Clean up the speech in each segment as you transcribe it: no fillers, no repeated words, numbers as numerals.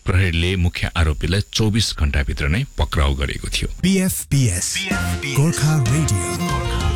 प्रहरीले मुख्य आरोपीलाई 24 घण्टाभित्र नै पक्राउ गरेको थियो। BFBS Gorkha radio.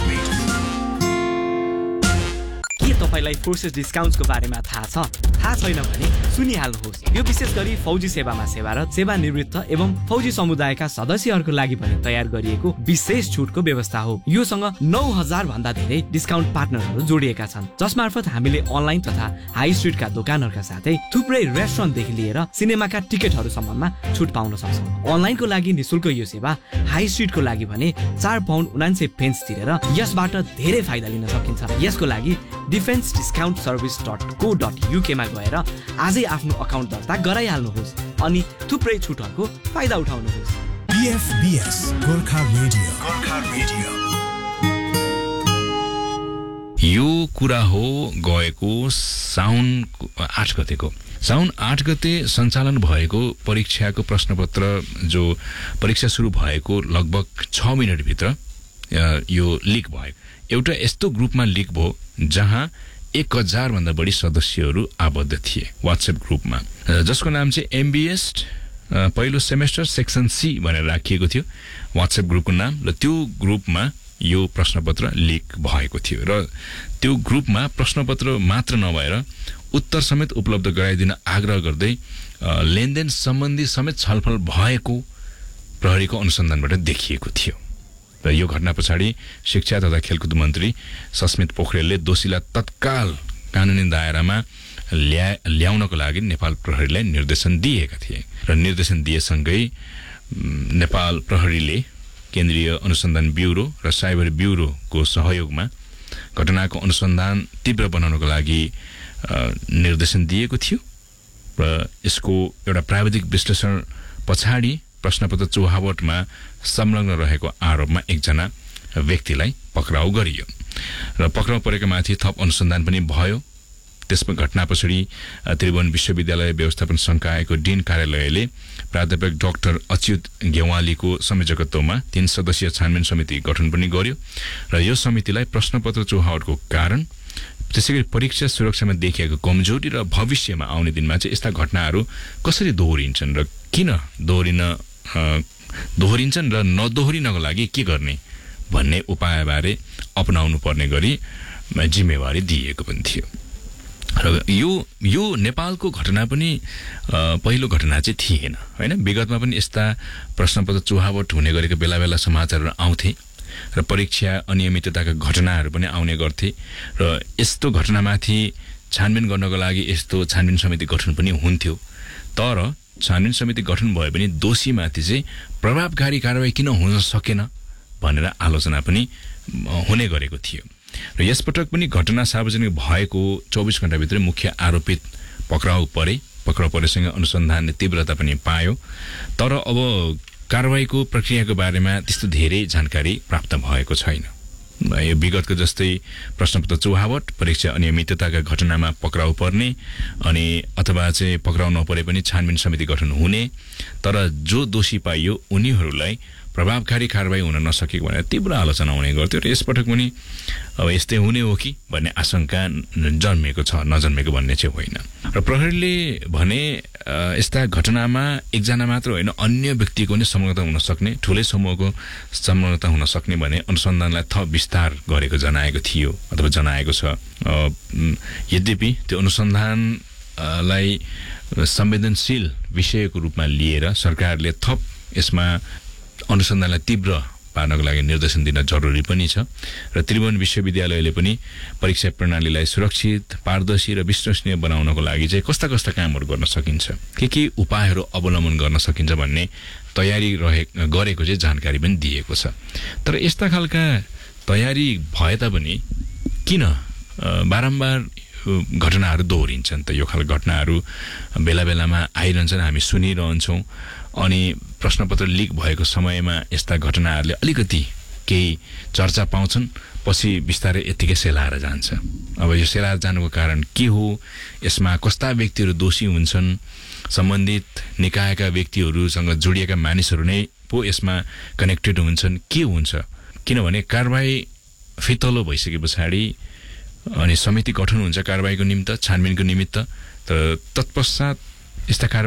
के तपाईलाई फोर्सेस डिस्काउन्ट्सको बारेमा थाहा छ? थाहा छैन भने सुनिहाल्नुहोस्। यो विशेष गरी फौजी सेवामा सेवारत, सेवानिवृत्त एवं फौजी समुदायका सदस्यहरूको लागि पनि तयार गरिएको विशेष छुटको व्यवस्था हो। योसँग 9000 भन्दा धेरै डिस्काउन्ट पार्टनरहरू जोडिएका छन्, जसमार्फत हामीले अनलाइन तथा हाई स्ट्रिटका दोकानहरूका साथै थुप्रै रेस्टुरेन्टदेखि लिएर सिनेमाका टिकटहरूसम्ममा छुट पाउन सक्छौँ। अनलाइनको लागि निशुल्क यो सेवा, हाई स्ट्रिटको लागि भने 4 पाउन्ड 79 पेन्स तिरेर यसबाट धेरै फाइदा लिन सकिन्छ। यसको लागि defensediscountservice.co.uk मा गएर आजै आफ्नो अकाउन्ट दर्ता गराइहाल्नुहोस् अनि थुप्रै छुटहरूको फाइदा उठाउनुहोस्। BFBS Gorkha radio. यो कुरा हो गएको साउन 8 गतेको। साउन 8 गते सञ्चालन भएको परीक्षाको प्रश्नपत्र जो परीक्षा सुरु भएको लगभग 6 मिनेटभित्र यो लिक भयो। एउटा यस्तो ग्रुपमा लिक भयो जहाँ 1000 भन्दा बढी सदस्यहरू आबद्ध थिए व्हाट्सएप ग्रुपमा, जसको नाम चाहिँ MBS पहिलो सेमेस्टर सेक्सन C भनेर राखिएको थियो व्हाट्सएप ग्रुपको नाम। र त्यो ग्रुपमा यो प्रश्नपत्र लिक भएको थियो र त्यो ग्रुपमा प्रश्नपत्र मात्र नभएर उत्तर समेत उपलब्ध गराइदिन आग्रह गर्दै लेनदेन सम्बन्धी समेत छलफल भएको प्रहरीको अनुसन्धानबाट देखिएको थियो। र यो घटना पछाडि शिक्षा तथा खेलकुद मन्त्री सस्मित पोखरेलले दोषीलाई तत्काल कानुनी दायरामा ल्याउनको लागि नेपाल प्रहरीलाई निर्देशन दिएका थिए र निर्देशन दिएसँगै नेपाल प्रहरीले केन्द्रीय अनुसन्धान ब्युरो र साइबर ब्युरोको सहयोगमा घटनाको अनुसन्धान तीव्र बनाउनको लागि निर्देशन दिएको थियो र यसको एउटा प्राविधिक विश्लेषण पछाडि प्रश्नपत्र चौहावटमा संलग्न रहेको आरोपमा एकजना व्यक्तिलाई पक्राउ गरियो र पक्राउ परेका माथि थप अनुसन्धान पनि भयो। त्यसमा घटना पछाडि त्रिभुवन विश्वविद्यालय व्यवस्थापन संकायको डीन कार्यालयले प्राध्यापक डाक्टर अच्युत गेवालीको संयोजकत्वमा 3 सदस्यीय छानबिन समिति गठन पनि गर्यो र यो समितिलाई प्रश्नपत्र चौहावटको कारण, त्यसैगरी परीक्षा सुरक्षामा देखिएको कमजोरी र भविष्यमा आउने दिनमा चाहिँ यस्ता घटनाहरू कसरी दोहोरिन्छन् र किन दोहोरिन्छन् र नदोहोरिनको लागि के गर्ने भन्ने उपायबारे अपनाउनु पर्ने गरी जिम्मेवारी दिएको पनि थियो। र यो नेपालको घटना पनि पहिलो घटना चाहिँ थिएन हैन। विगतमा पनि यस्ता प्रश्नपत्र चौहावट हुने गरेको बेला बेला समाचारहरू आउँथे र परीक्षा अनियमितताका घटनाहरू पनि आउने गर्थे र यस्तो घटनामाथि छानबिन गर्नको लागि यस्तो छानबिन समिति गठन पनि हुन्थ्यो। तर छानबिन समिति गठन भए पनि दोषीमाथि चाहिँ प्रभावकारी कारबाही किन हुन सकेन भनेर आलोचना पनि हुने गरेको थियो र यसपटक पनि घटना सार्वजनिक भएको 24 घण्टाभित्र मुख्य आरोपित पक्राउ परेसँगै अनुसन्धानले तीव्रता पनि पायो। तर अब कारबाहीको प्रक्रियाको बारेमा त्यस्तो धेरै जानकारी प्राप्त भएको छैन। यो विगतको जस्तै प्रश्नपत्र चौहावट, परीक्षा अनियमितताका घटनामा पक्राउ पर्ने अनि अथवा चाहिँ पक्राउ नपरे पनि छानबिन समिति गठन हुने, तर जो दोषी पाइयो उनीहरूलाई प्रभावकारी कारबाही हुन नसकेको भनेर तीव्र आलोचना हुने गर्थ्यो र यसपटक पनि अब यस्तै हुने हो कि भन्ने आशंका जन्मेको छ, नजन्मेको भन्ने चाहिँ होइन। र प्रहरीले भने यस्ता घटनामा एकजना मात्र होइन अन्य व्यक्तिको पनि संलग्नता हुन सक्ने, ठूलै समूहको संलग्नता हुन सक्ने भने अनुसन्धानलाई थप विस्तार गरेको जनाएको थियो अथवा जनाएको छ। यद्यपि त्यो अनुसन्धानलाई संवेदनशील विषयको रूपमा लिएर सरकारले थप यसमा अनुसन्धानलाई तीव्र पार्नको लागि निर्देशन दिन जरुरी पनि छ र त्रिभुवन विश्वविद्यालयले पनि परीक्षा प्रणालीलाई सुरक्षित, पारदर्शी र विश्वसनीय बनाउनको लागि चाहिँ कस्ता कामहरू गर्न सकिन्छ, के उपायहरू अवलम्बन गर्न सकिन्छ भन्ने तयारी गरेको चाहिँ जानकारी पनि दिएको छ। तर यस्ता खालका तयारी भए तापनि किन बारम्बार घटनाहरू दोहोरिन्छन् त? यो खालका घटनाहरू बेला बेलामा आइरहन्छन्, हामी सुनिरहन्छौँ अनि प्रश्नपत्र लिक भएको समयमा यस्ता घटनाहरूले अलिकति केही चर्चा पाउँछन्, पछि बिस्तारै यतिकै सेलाएर जान्छ। अब यो सेलाएर जानुको कारण के हो, यसमा कस्ता व्यक्तिहरू दोषी हुन्छन्, सम्बन्धित निकायका व्यक्तिहरूसँग जोडिएका मानिसहरू नै पो यसमा कनेक्टेड हुन्छन्, के हुन्छ? किनभने कारबाही फितलो भइसके पछाडि अनि समिति गठन हुन्छ कारबाहीको निमित्त, छानबिनको निमित्त, तर तत्पश्चात यस्ता